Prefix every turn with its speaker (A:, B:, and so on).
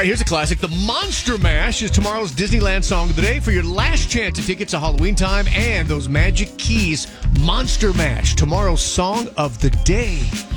A: right, here's a classic. The Monster Mash is tomorrow's Disneyland Song of the Day. For your last chance at tickets to Halloween time and those magic keys, Monster Mash, tomorrow's Song of the Day.